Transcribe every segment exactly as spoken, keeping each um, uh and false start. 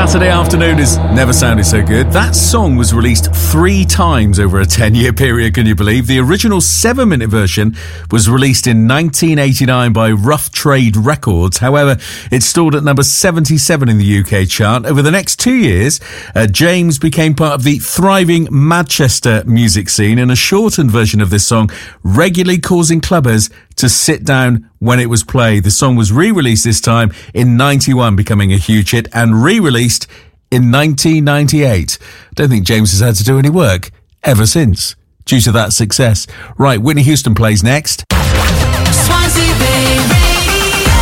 Saturday afternoon has never sounded so good. That song was released three times over a ten-year period, can you believe? The original seven-minute version was released in nineteen eighty-nine by Rough Trade Records. However, it stalled at number seventy-seven in the U K chart. Over the next two years, uh, James became part of the thriving Manchester music scene in a shortened version of this song, regularly causing clubbers to sit down when it was played. The song was re-released this time in ninety-one, becoming a huge hit, and re-released in nineteen ninety-eight. I don't think James has had to do any work ever since, due to that success. Right, Whitney Houston plays next. Swansea Bay Radio.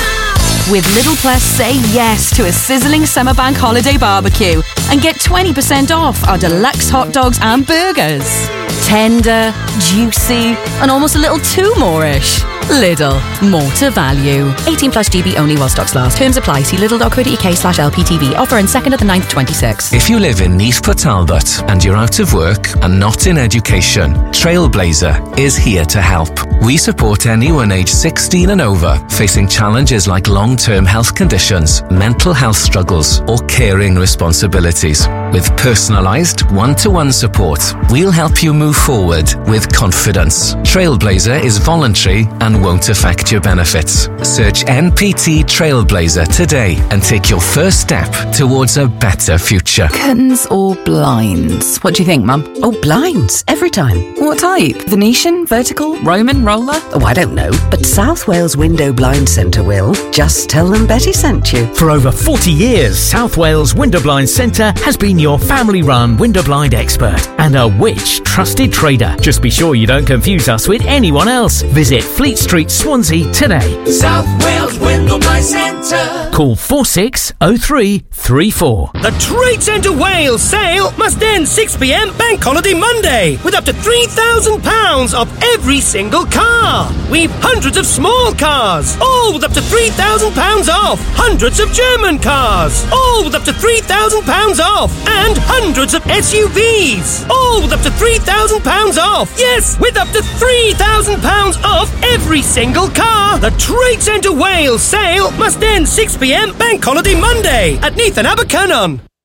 With Lidl Plus, say yes to a sizzling summer bank holiday barbecue and get twenty percent off our deluxe hot dogs and burgers. Tender, juicy, and almost a little too more-ish. Lidl, more to value. eighteen plus G B only while stocks last. Terms apply. See lidl.co.uk slash LPTV. Offer in second of the ninth twenty-six. If you live in Neath Port Talbot and you're out of work and not in education, Trailblazer is here to help. We support anyone aged sixteen and over facing challenges like long-term health conditions, mental health struggles, or caring responsibilities. With personalised, one-to-one support, we'll help you move forward with confidence. Trailblazer is voluntary and won't affect your benefits. Search N P T Trailblazer today and take your first step towards a better future. Curtains or blinds? What do you think, Mum? Oh, blinds, every time. What type? Venetian, vertical, Roman, roller? Oh, I don't know, but South Wales Window Blind Centre will. Just tell them Betty sent you. For over forty years, South Wales Window Blind Centre has been your family-run window blind expert and a Which trusted trader. Just be sure you don't confuse us with anyone else. Visit Fleet Street, Swansea today. South Wales Window Blind Centre. Call four six oh three three four. The Trade Centre Wales sale must end six p m Bank Holiday Monday with up to three thousand pounds off every single car. We've hundreds of small cars, all with up to three thousand pounds off. Hundreds of German cars, all with up to three thousand pounds off. And hundreds of S U Vs, all with up to three thousand pounds off. Yes, with up to three thousand pounds off every single car. The Trade Centre Wales sale must end six p m Bank Holiday Monday at Neath and Abercynon.